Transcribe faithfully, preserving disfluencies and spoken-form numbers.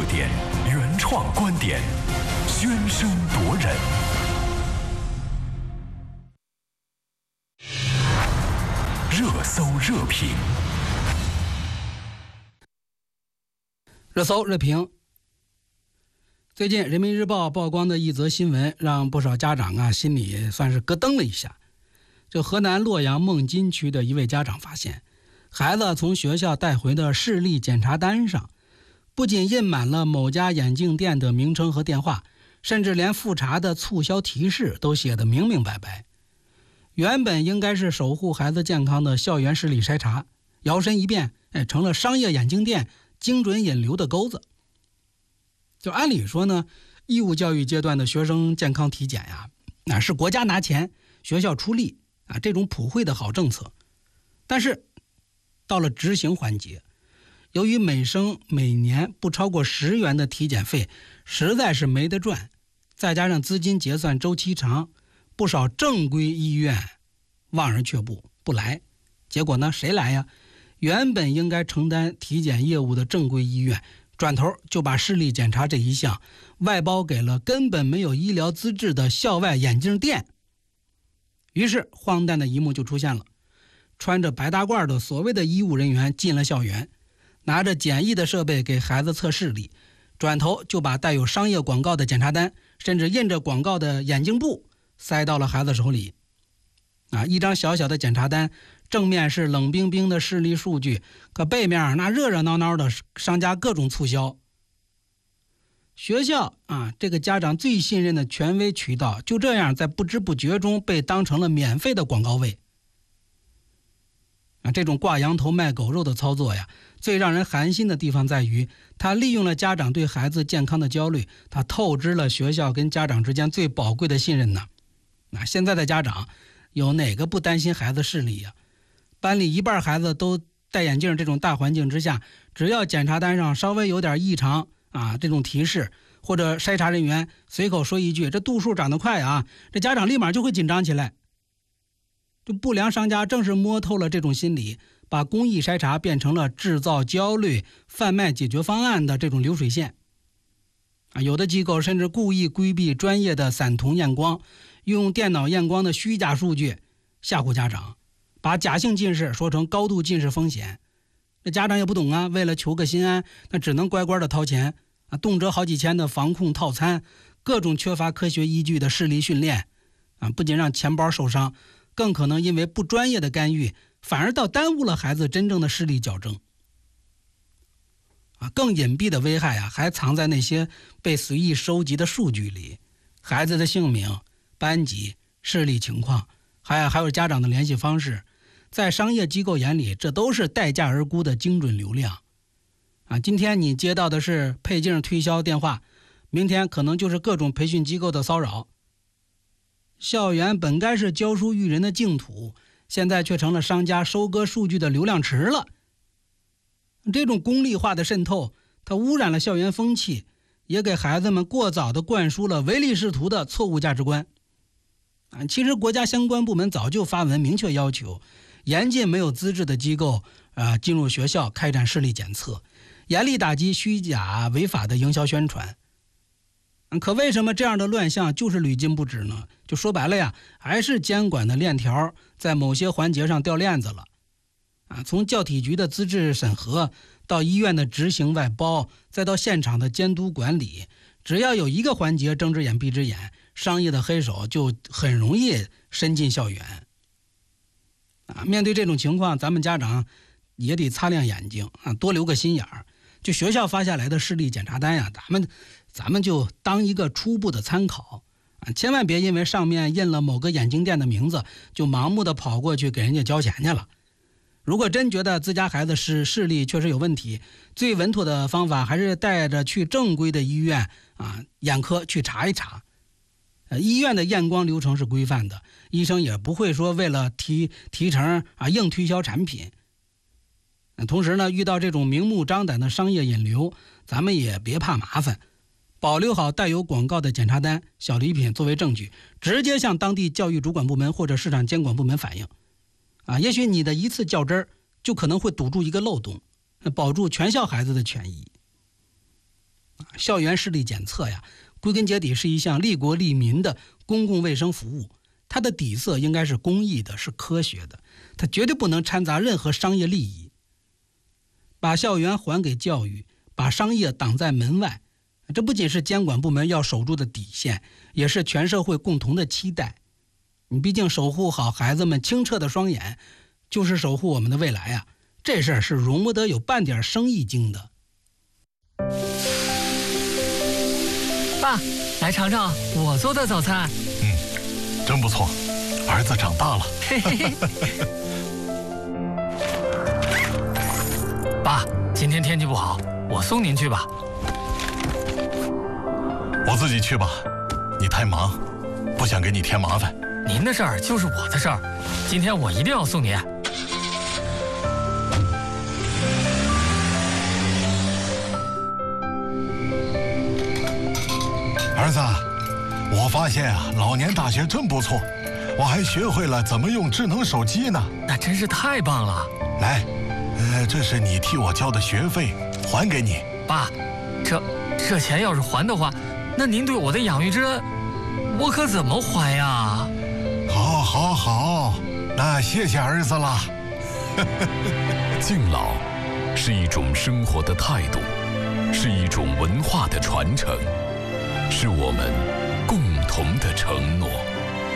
热点，原创观点，宣声夺人。热搜热评， 热搜热评。最近人民日报曝光的一则新闻，让不少家长啊心里算是咯噔了一下。就河南洛阳孟津区的一位家长发现，孩子从学校带回的视力检查单上，不仅印满了某家眼镜店的名称和电话，甚至连复查的促销提示都写得明明白白。原本应该是守护孩子健康的校园视力筛查，摇身一变，哎，成了商业眼镜店精准引流的钩子。就按理说呢，义务教育阶段的学生健康体检呀，那是国家拿钱，学校出力啊，这种普惠的好政策。但是到了执行环节，由于每生每年不超过十元的体检费实在是没得赚，再加上资金结算周期长，不少正规医院望而却步不来。结果呢，谁来呀？原本应该承担体检业务的正规医院，转头就把视力检查这一项外包给了根本没有医疗资质的校外眼镜店。于是荒诞的一幕就出现了，穿着白大褂的所谓的医务人员进了校园，拿着简易的设备给孩子测视力，转头就把带有商业广告的检查单，甚至印着广告的眼镜布塞到了孩子手里。啊，一张小小的检查单，正面是冷冰冰的视力数据，可背面那热热闹闹的商家各种促销。学校啊，这个家长最信任的权威渠道，就这样在不知不觉中被当成了免费的广告位。啊，这种挂羊头卖狗肉的操作呀，最让人寒心的地方在于，他利用了家长对孩子健康的焦虑，他透支了学校跟家长之间最宝贵的信任呢。那现在的家长有哪个不担心孩子视力呀？班里一半孩子都戴眼镜，这种大环境之下，只要检查单上稍微有点异常啊，这种提示或者筛查人员随口说一句这度数长得快啊，这家长立马就会紧张起来。这不良商家正是摸透了这种心理，把公益筛查变成了制造焦虑、贩卖解决方案的这种流水线。啊，有的机构甚至故意规避专业的散瞳验光，用电脑验光的虚假数据吓唬家长，把假性近视说成高度近视风险。这家长也不懂啊，为了求个心安，那只能乖乖的掏钱啊，动辄好几千的防控套餐，各种缺乏科学依据的视力训练啊，不仅让钱包受伤，更可能因为不专业的干预，反而倒耽误了孩子真正的视力矫正。啊，更隐蔽的危害啊，还藏在那些被随意收集的数据里，孩子的姓名、班级、视力情况，还还有家长的联系方式，在商业机构眼里，这都是待价而沽的精准流量。啊，今天你接到的是配镜推销电话，明天可能就是各种培训机构的骚扰。校园本该是教书育人的净土，现在却成了商家收割数据的流量池了。这种功利化的渗透，它污染了校园风气，也给孩子们过早地灌输了唯利是图的错误价值观。啊，其实国家相关部门早就发文明确要求，严禁没有资质的机构啊进入学校开展视力检测，严厉打击虚假违法的营销宣传。可为什么这样的乱象就是屡禁不止呢？就说白了呀，还是监管的链条在某些环节上掉链子了。啊，从教体局的资质审核到医院的执行外包，再到现场的监督管理，只要有一个环节睁只眼闭只眼，商业的黑手就很容易伸进校园。啊，面对这种情况，咱们家长也得擦亮眼睛啊，多留个心眼儿。就学校发下来的视力检查单呀，咱们咱们就当一个初步的参考啊，千万别因为上面印了某个眼镜店的名字，就盲目的跑过去给人家交钱去了。如果真觉得自家孩子是视力确实有问题，最稳妥的方法还是带着去正规的医院啊，眼科去查一查。呃，医院的验光流程是规范的，医生也不会说为了提提成啊硬推销产品。同时呢，遇到这种明目张胆的商业引流，咱们也别怕麻烦，保留好带有广告的检查单、小礼品作为证据，直接向当地教育主管部门或者市场监管部门反映。啊，也许你的一次较真儿，就可能会堵住一个漏洞，保住全校孩子的权益。 校园视力检测呀，归根结底是一项利国利民的公共卫生服务，它的底色应该是公益的，是科学的，它绝对不能掺杂任何商业利益。把校园还给教育，把商业挡在门外，这不仅是监管部门要守住的底线，也是全社会共同的期待。你毕竟守护好孩子们清澈的双眼，就是守护我们的未来呀，这事儿是容不得有半点生意经的。 爸，来尝尝我做的早餐。 嗯，真不错，儿子长大了。 嘿嘿嘿。爸，今天天气不好，我送您去吧。 我自己去吧，你太忙，不想给你添麻烦。 您的事儿就是我的事儿，今天我一定要送您。 儿子，我发现啊，老年大学真不错，我还学会了怎么用智能手机呢。 那真是太棒了。 来，呃，这是你替我交的学费，还给你。 爸，这这钱要是还的话，那您对我的养育之恩，我可怎么还呀？ 好，好，好，那谢谢儿子了。 敬老是一种生活的态度，是一种文化的传承，是我们共同的承诺。